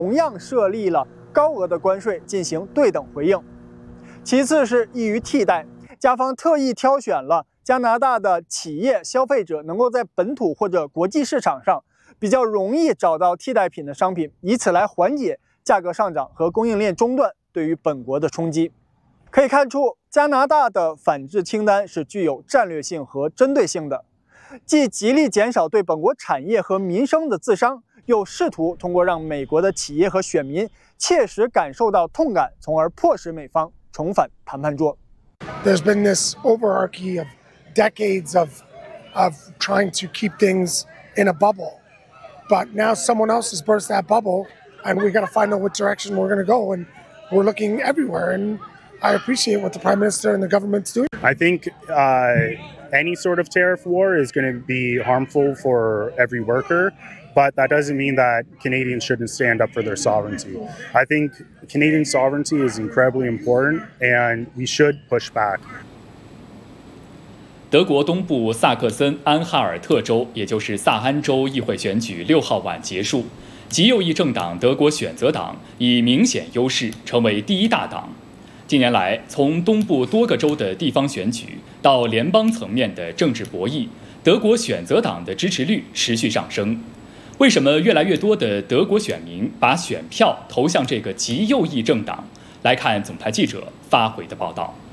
同样设立了高额的关税进行对等回应。其次是易于替代，加方特意挑选了加拿大的企业消费者能够在本土或者国际市场上比较容易找到替代品的商品，以此来缓解价格上涨和供应链中断对于本国的冲击。可以看出，加拿大的反制清单是具有战略性和针对性的，既极力减少对本国产业和民生的自伤，又试图通过让美国的企业和选民切实感受到痛感，从而迫使美方重返谈判桌。 There's been this overarchy of decades of trying to keep things in a bubble, but now someone else has burst that bubble, and we got to find out what direction we're going to go, and we're looking everywhere. And I appreciate what the Prime Minister and the government's doing. I think any sort of tariff war is going to be harmful for every worker, but that doesn't mean that Canadians shouldn't stand up for their sovereignty. I think Canadian sovereignty is incredibly important, and we should push back. 德国东部萨克森安哈尔特州，也就是萨安州议会选举6号晚结束，极右翼政党德国选择党以明显优势成为第一大党。近年来，从东部多个州的地方选举到联邦层面的政治博弈，德国选择党的支持率持续上升。为什么越来越多的德国选民把选票投向这个极右翼政党？来看总台记者发回的报道。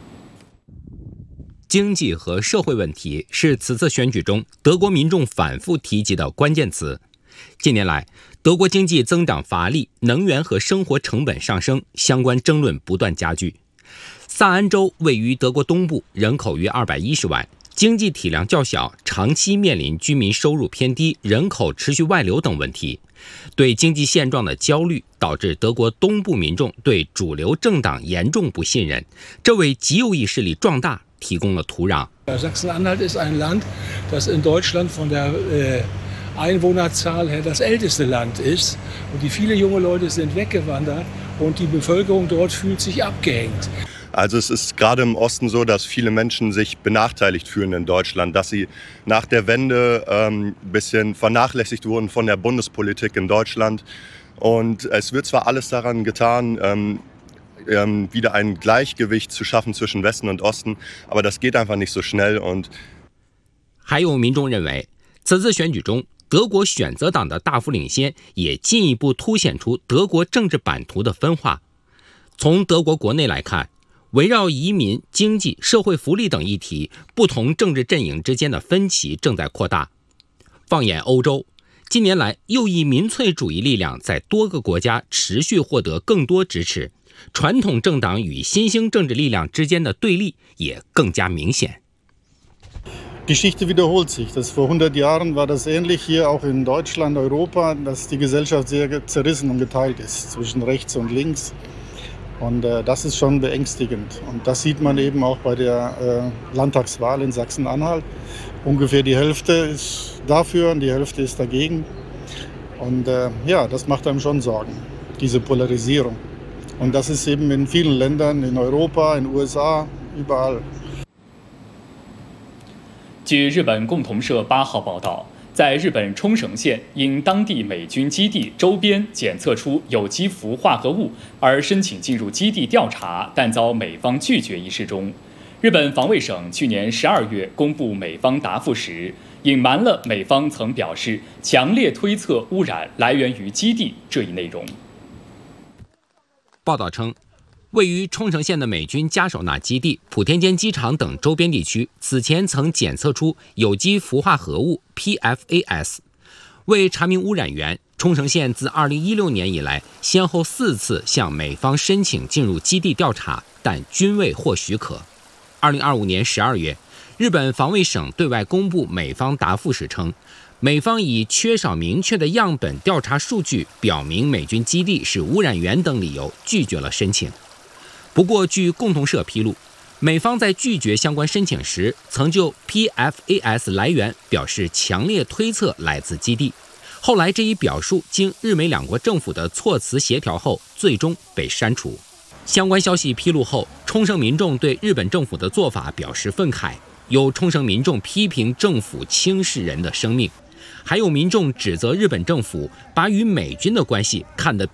经济和社会问题是此次选举中德国民众反复提及的关键词。近年来，德国经济增长乏力，能源和生活成本上升，相关争论不断加剧。萨安州位于德国东部，人口约210万，经济体量较小，长期面临居民收入偏低、人口持续外流等问题。对经济现状的焦虑导致德国东部民众对主流政党严重不信任，这为极右翼势力壮大提供了土壤。 Sachsen-Anhalt ist ein Land, das in Deutschland von der Einwohnerzahl her das älteste Land ist. Und die viele junge Leute sind weggewandert und die Bevölkerung dort fühlt sich abgehängt. Also es ist gerade im Osten so, dass viele Menschen sich benachteiligt fühlen in Deutschland, dass sie nach der Wende ein bisschen vernachlässigt wurden von der Bundespolitik in Deutschland. Und es wird zwar alles daran getan, wieder ein Gleichgewicht zu schaffen zwischen Westen und Osten, aber das geht einfach nicht so schnell. Und 还有民众认为，此次选举中，德国选择党的大幅领先，也进一步凸显出德国政治版图的分化。从德国国内来看，围绕移民、经济、社会福利等议题，不同政治阵营之间的分歧正在扩大。放眼欧洲，近年来右翼民粹主义力量在多个国家持续获得更多支持，传统政党与新兴政治力量之间的对立也更加明显。 Geschichte wiederholt sich. Vor 100 Jahren war das ähnlich hier auch in Deutschland, Europa, dass die Gesellschaft sehr zerrissen und geteilt ist zwischen rechts und links. Und das ist schon beängstigend. Und das sieht man eben auch bei der Landtagswahl in Sachsen-Anhalt. Ungefähr die Hälfte ist dafür und die Hälfte ist dagegen. Und ja, das macht einem schon Sorgen, diese Polarisierung. Und das ist eben in vielen Ländern, in Europa, in den USA, überall. 据日本共同社8号报道，在日本冲绳县因当地美军基地周边检测出有机氟化合物而申请进入基地调查，但遭美方拒绝一事中，日本防卫省去年12月公布美方答复时，隐瞒了美方曾表示强烈推测污染来源于基地这一内容。 报道称，位于冲绳县的美军加手纳基地、普天间机场等周边地区，此前曾检测出有机氟化合物 PFAS。为查明污染源，冲绳县自2016年以来，先后4次向美方申请进入基地调查，但均未获许可。2025年12月，日本防卫省对外公布美方答复时称，美方以缺少明确的样本调查数据，表明美军基地是污染源等理由，拒绝了申请。不过，据共同社披露，美方在拒绝相关申请时，曾就 PFAS 来源表示强烈推测来自基地。后来这一表述经日美两国政府的措辞协调后，最终被删除。相关消息披露后，冲绳民众对日本政府的做法表示愤慨，有冲绳民众批评政府轻视人的生命。 还有民众指责日本政府把与美军的关系看得